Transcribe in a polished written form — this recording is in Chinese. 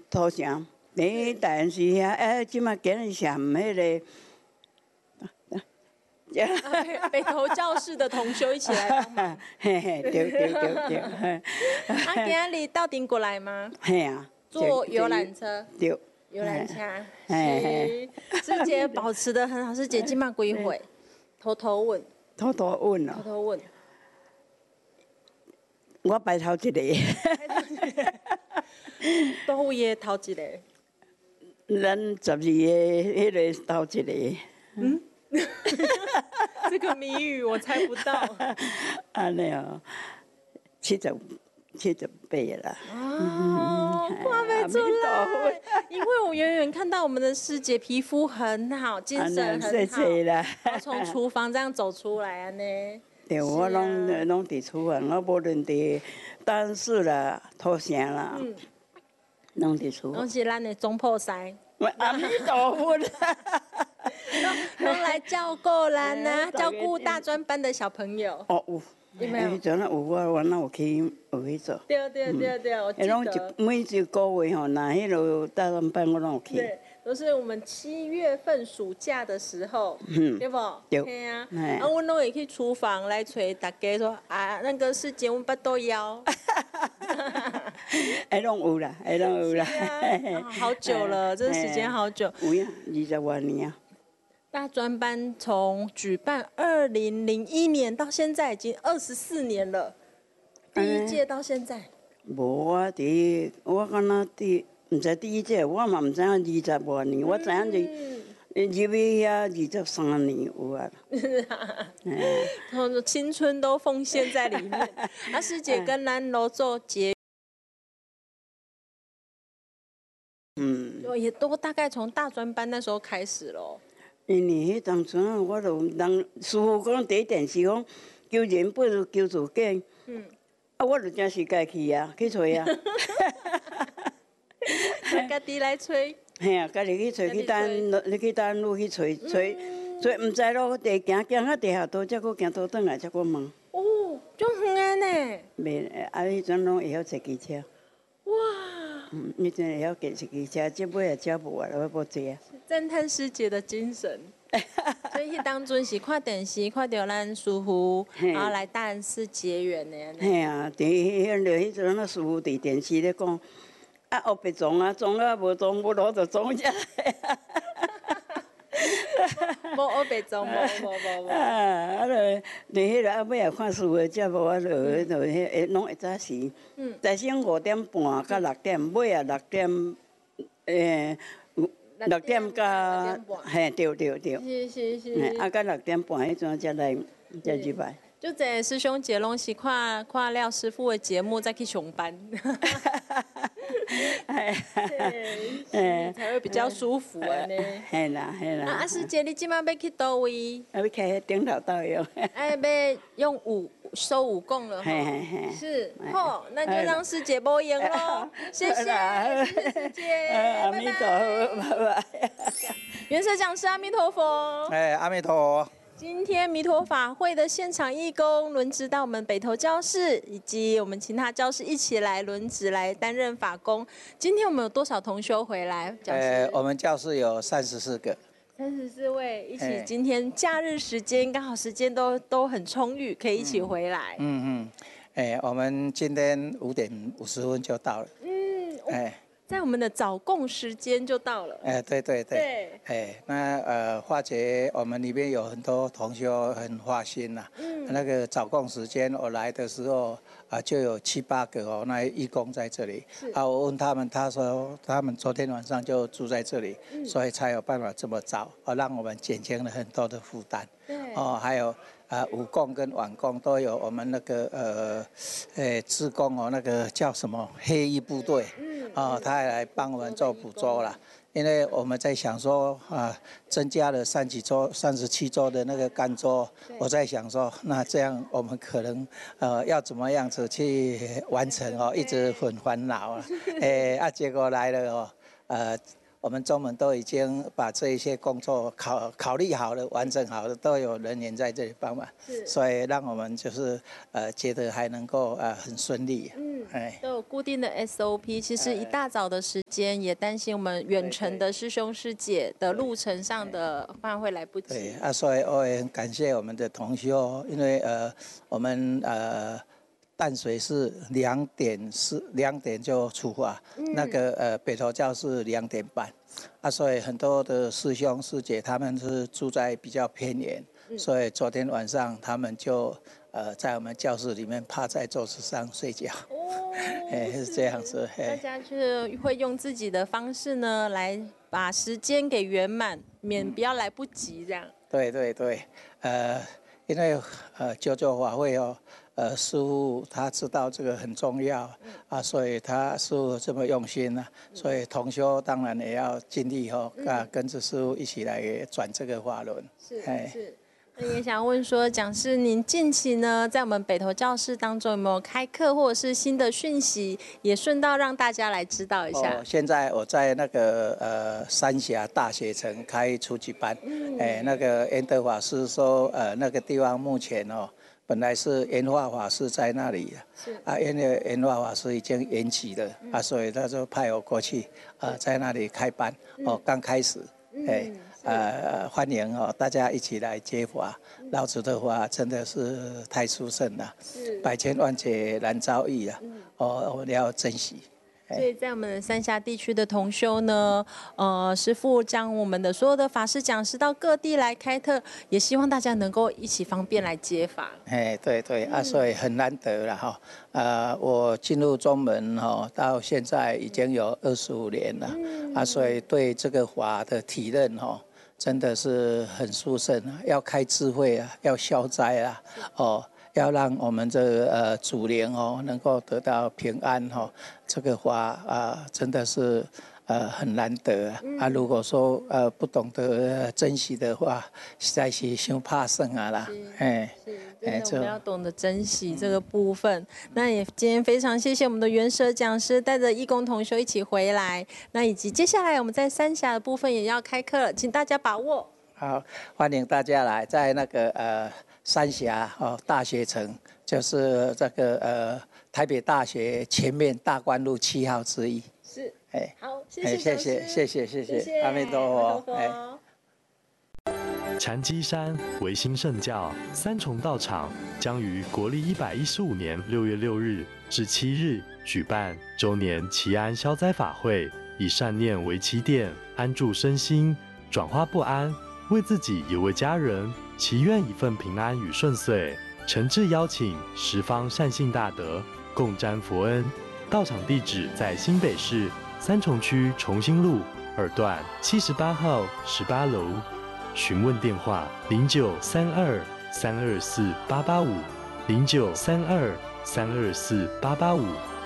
土城，第但是遐即马今日上迄个。 北投教室的同修一起来帮忙。 嘿嘿，对对对对。 啊，今日到顶过来吗？ 嘿啊， 坐游览车。 对。 游览车。是。师姐保持得很好，师姐今麦几岁？偷偷问。 偷偷问哦。 偷偷问。 我排头一个。 倒位的头一个？ 咱12个迄个头一个。嗯。 这个谜语我猜不到。 安尼哦，78啦。 哦，看不出来，因为我远远看到我们的师姐皮肤很好，精神很好，然后从厨房这样走出来啊呢。 对，我拢伫厨房，我无论伫单室啦、土城啦，拢伫厨房。 拢是咱的总铺师。 阿弥陀佛。 都来照顾咱啊，照顾大专班的小朋友。 哦，有没有？迄阵有我哪有去做？ 对，我记得。 每一个月吼，那迄落大专班我拢有去。 对，都是我们7月份暑假的时候，对不？ 对啊。啊，我拢会去厨房来找大家说啊，那个师姐，我巴肚枵。 拢有啦，拢有啦。 好久了，这个时间好久。 有呀，20多年啊。 大专班从举办2001年到现在已经24年了，第一届到现在。 无我敢若毋知第一届，我嘛毋知影20多年，我知影是入去遐23年有啊。 青春都奉献在里面。啊，师姐跟咱罗做结。也都大概从大专班那时候开始咯。 因为迄当阵啊，我就人师傅讲第一电视讲求人不如求自己。啊，我就真是家去啊，去找啊。 家己来找。 嘿啊，家己去找，去单路去找，毋知咯，行到地下道，才搁行倒转来，才搁问。 哦，足远的呢。 袂，啊，迄阵拢会晓坐机车。 哇！ 迄阵会晓坐机车，这尾也车无啊，我要坐啊。 赞叹师姐的精神。所以当阵是看电视看到咱师傅，然后来大安寺结缘的。 嘿啊，迄阵那师傅伫电视咧讲，啊后别装啊，装啊无装，无路就装下来。 无后别装，无。 啊，迄个后尾也看师傅才无啊，就拢会早时，早上5点半到6点，尾啊6点，6点到，嘿，对。是。啊，到6点半迄阵才来，才入来。 就这师兄姐拢是看廖师傅的节目再去上班。才会比较舒服啊呢。 嘿啦。 啊，师姐，你今晚要去倒位？ 要去迄顶头倒用。 要用收5供了哈。是，好，那就让师姐播言喽。谢谢师姐。 阿弥陀佛，拜拜。 元社讲师阿弥陀佛。 阿弥陀佛。 今天弥陀法会的现场义工轮值到我们北投教室，以及我们其他教室一起来轮值来担任法工。今天我们有多少同修回来？ 我们教室有34个 ，34位一起。今天假日时间刚好时间都很充裕，可以一起回来。 我们今天5点50分就到了。 在我们的早供时间就到了。 对。那化解我们里面有很多同学很花心呐。那个早供时间我来的时候就有7、8个哦，那义工在这里。我问他们，他说他们昨天晚上就住在这里，所以才有办法这么早，让我们减轻了很多的负担。还有午供跟晚供都有我们那个志工哦，那个叫什么黑衣部队。他也来帮我们做捕捉啦，因为我们在想说增加了37周的那个干周，我在想说，那这样我们可能要怎么样子去完成哦，一直很烦恼啊，结果来了哦， 我们中门都已经把这一些工作考虑好了、完成好了，都有人员在这里帮忙，所以让我们就是觉得还能够很顺利。 都有固定的 SOP。其实一大早的时间，也担心我们远程的师兄师姐的路程上的饭会来不及。 对所以我也很感谢我们的同修，因为我们淡水是2点就出发，那个北投教是2点半，所以很多的师兄师姐他们是住在比较偏远，所以昨天晚上他们就在我们教室里面趴在桌子上睡觉。是这样子。 大家就是会用自己的方式呢，来把时间给圆满，免不要来不及这样。 对，因为救法会师父他知道这个很重要所以他师父这么用心所以同修当然也要尽力跟着师父一起来转这个法轮。 是。那也想问说，讲师您近期呢，在我们北投教室当中有没有开课或者是新的讯息，也顺道让大家来知道一下。 现在我在那个三峡大学城开初级班，那个圆德法师说，那个地方目前本来是圆化法师在那里因为圆化法师已经延期了所以他就派我过去在那里开班刚开始欢迎大家一起来接法。老子的话真的是太殊胜了，百千万劫难遭遇我们要珍惜。 所以在我们三峡地区的同修呢，师父将我们的所有的法师讲师到各地来开课，也希望大家能够一起方便来接法。 对所以很难得了我进入中门到现在已经有25年了所以对这个法的体认真的是很殊胜要开智慧要消灾要让我们这个祖灵能够得到平安这个法真的是很难得如果说不懂得珍惜的话，实在是太怕生啦。 真的我们要懂得珍惜这个部分。那也今天非常谢谢我们的元舍讲师带着义工同修一起回来，那以及接下来我们在三峡的部分也要开课了，请大家把握。 好，欢迎大家来，在那个三峡大学城，就是这个台北大学前面大观路7号之一。 是，好， 谢谢，阿弥陀佛。 禅机山维新圣教三重道场将于国历115年6月6日至7日举办周年祈安消灾法会，以善念为起点，安住身心，转化不安，为自己也为家人，祈愿一份平安与顺遂。诚挚邀请十方善信大德共沾佛恩。道场地址在新北市三重区重新路2段78号18楼。询问电话0932-324-885，0932-324-885。